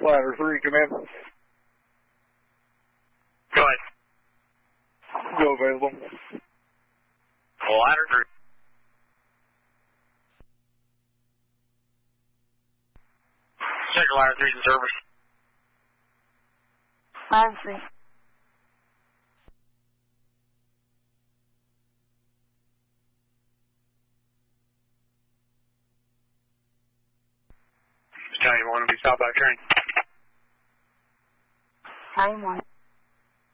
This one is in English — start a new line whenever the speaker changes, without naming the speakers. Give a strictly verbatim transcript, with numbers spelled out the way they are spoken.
Ladder three, come in.
Go ahead.
Go available.
Ladder three. Second ladder three's in service.
Ladder three.
Tell you want to be stopped by a train.
Time one.